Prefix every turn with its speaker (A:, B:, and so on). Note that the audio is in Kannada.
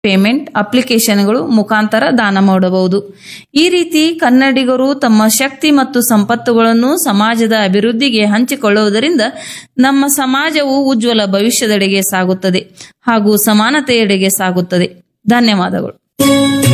A: ಪೇಮೆಂಟ್ ಅಪ್ಲಿಕೇಶನ್ಗಳು ಮುಖಾಂತರ ದಾನ ಮಾಡಬಹುದು. ಈ ರೀತಿ ಕನ್ನಡಿಗರು ತಮ್ಮ ಶಕ್ತಿ ಮತ್ತು ಸಂಪತ್ತುಗಳನ್ನು ಸಮಾಜದ ಅಭಿವೃದ್ಧಿಗೆ ಹಂಚಿಕೊಳ್ಳುವುದರಿಂದ ನಮ್ಮ ಸಮಾಜವು ಉಜ್ವಲ ಭವಿಷ್ಯದೆಡೆಗೆ ಸಾಗುತ್ತದೆ ಹಾಗೂ ಸಮಾನತೆಯೆಡೆಗೆ ಸಾಗುತ್ತದೆ. ಧನ್ಯವಾದಗಳು.